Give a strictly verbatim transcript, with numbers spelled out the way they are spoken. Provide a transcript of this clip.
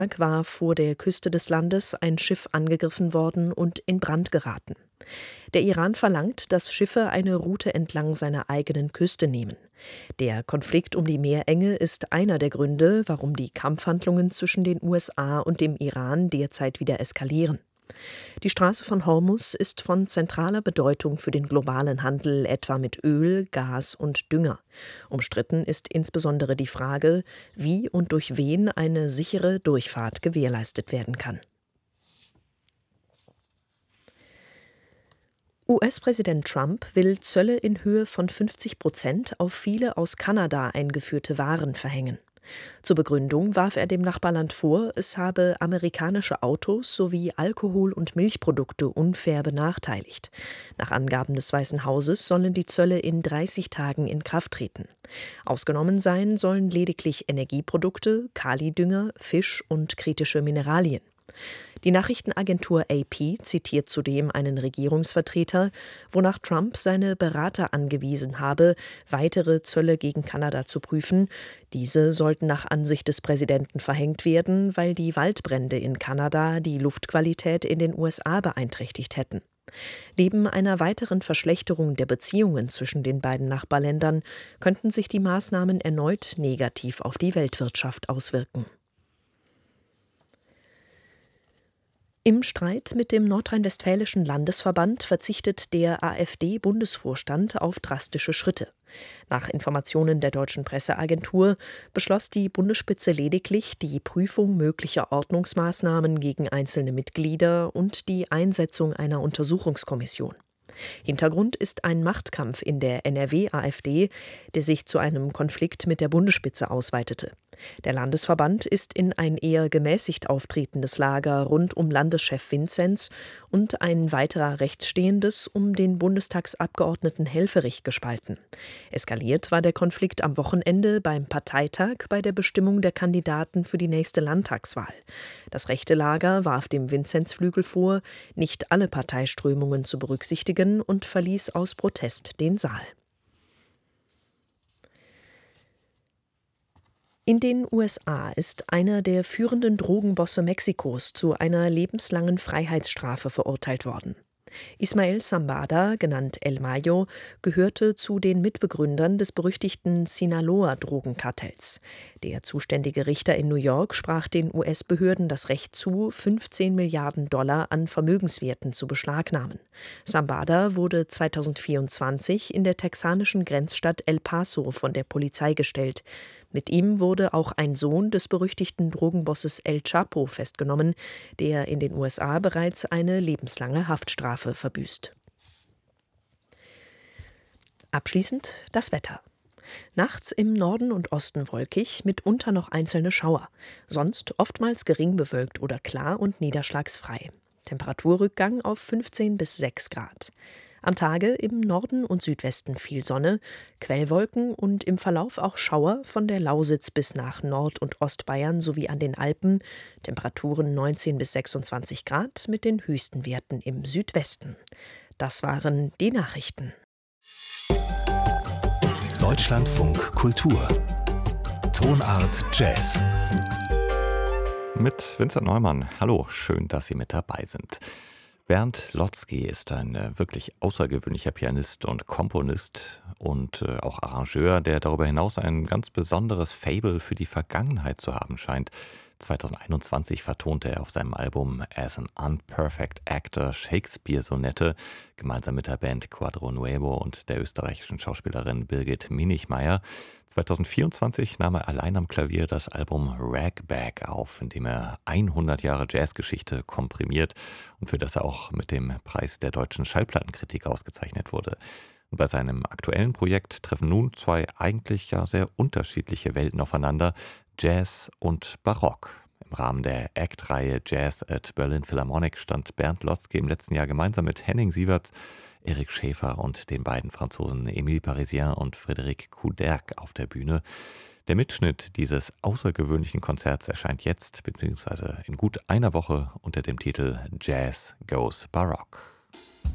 war vor der Küste des Landes ein Schiff angegriffen worden und in Brand geraten. Der Iran verlangt, dass Schiffe eine Route entlang seiner eigenen Küste nehmen. Der Konflikt um die Meerenge ist einer der Gründe, warum die Kampfhandlungen zwischen den U S A und dem Iran derzeit wieder eskalieren. Die Straße von Hormuz ist von zentraler Bedeutung für den globalen Handel, etwa mit Öl, Gas und Dünger. Umstritten ist insbesondere die Frage, wie und durch wen eine sichere Durchfahrt gewährleistet werden kann. U S-Präsident Trump will Zölle in Höhe von fünfzig Prozent auf viele aus Kanada eingeführte Waren verhängen. Zur Begründung warf er dem Nachbarland vor, es habe amerikanische Autos sowie Alkohol- und Milchprodukte unfair benachteiligt. Nach Angaben des Weißen Hauses sollen die Zölle in dreißig Tagen in Kraft treten. Ausgenommen sein sollen lediglich Energieprodukte, Kalidünger, Fisch und kritische Mineralien. Die Nachrichtenagentur A P zitiert zudem einen Regierungsvertreter, wonach Trump seine Berater angewiesen habe, weitere Zölle gegen Kanada zu prüfen. Diese sollten nach Ansicht des Präsidenten verhängt werden, weil die Waldbrände in Kanada die Luftqualität in den U S A beeinträchtigt hätten. Neben einer weiteren Verschlechterung der Beziehungen zwischen den beiden Nachbarländern könnten sich die Maßnahmen erneut negativ auf die Weltwirtschaft auswirken. Im Streit mit dem nordrhein-westfälischen Landesverband verzichtet der AfD-Bundesvorstand auf drastische Schritte. Nach Informationen der deutschen Presseagentur beschloss die Bundesspitze lediglich die Prüfung möglicher Ordnungsmaßnahmen gegen einzelne Mitglieder und die Einsetzung einer Untersuchungskommission. Hintergrund ist ein Machtkampf in der N R W-AfD, der sich zu einem Konflikt mit der Bundesspitze ausweitete. Der Landesverband ist in ein eher gemäßigt auftretendes Lager rund um Landeschef Vinzenz und ein weiterer rechtsstehendes um den Bundestagsabgeordneten Helfferich gespalten. Eskaliert war der Konflikt am Wochenende beim Parteitag bei der Bestimmung der Kandidaten für die nächste Landtagswahl. Das rechte Lager warf dem Vinzenz-Flügel vor, nicht alle Parteiströmungen zu berücksichtigen und verließ aus Protest den Saal. In den U S A ist einer der führenden Drogenbosse Mexikos zu einer lebenslangen Freiheitsstrafe verurteilt worden. Ismael Zambada, genannt El Mayo, gehörte zu den Mitbegründern des berüchtigten Sinaloa-Drogenkartells. Der zuständige Richter in New York sprach den U S-Behörden das Recht zu, fünfzehn Milliarden Dollar an Vermögenswerten zu beschlagnahmen. Zambada wurde zweitausendvierundzwanzig in der texanischen Grenzstadt El Paso von der Polizei gestellt. Mit ihm wurde auch ein Sohn des berüchtigten Drogenbosses El Chapo festgenommen, der in den U S A bereits eine lebenslange Haftstrafe verbüßt. Abschließend das Wetter. Nachts im Norden und Osten wolkig, mitunter noch einzelne Schauer. Sonst oftmals gering bewölkt oder klar und niederschlagsfrei. Temperaturrückgang auf fünfzehn bis sechs Grad. Am Tage im Norden und Südwesten viel Sonne, Quellwolken und im Verlauf auch Schauer von der Lausitz bis nach Nord- und Ostbayern sowie an den Alpen. Temperaturen neunzehn bis sechsundzwanzig Grad mit den höchsten Werten im Südwesten. Das waren die Nachrichten. Deutschlandfunk Kultur. Tonart Jazz. Mit Vincent Neumann. Hallo, schön, dass Sie mit dabei sind. Bernd Lotzky ist ein äh, wirklich außergewöhnlicher Pianist und Komponist und äh, auch Arrangeur, der darüber hinaus ein ganz besonderes Faible für die Vergangenheit zu haben scheint. zweitausendeinundzwanzig vertonte er auf seinem Album As an Unperfect Actor Shakespeare-Sonette, gemeinsam mit der Band Quadro Nuevo und der österreichischen Schauspielerin Birgit Minichmayr. zweitausendvierundzwanzig nahm er allein am Klavier das Album Ragbag auf, in dem er hundert Jahre Jazzgeschichte komprimiert und für das er auch mit dem Preis der deutschen Schallplattenkritik ausgezeichnet wurde. Und bei seinem aktuellen Projekt treffen nun zwei eigentlich ja sehr unterschiedliche Welten aufeinander, Jazz und Barock. Im Rahmen der Act-Reihe Jazz at Berlin Philharmonic stand Bernd Lotzky im letzten Jahr gemeinsam mit Henning Sieverts, Erik Schäfer und den beiden Franzosen Émile Parisien und Frédéric Couderc auf der Bühne. Der Mitschnitt dieses außergewöhnlichen Konzerts erscheint jetzt bzw. in gut einer Woche unter dem Titel Jazz Goes Baroque.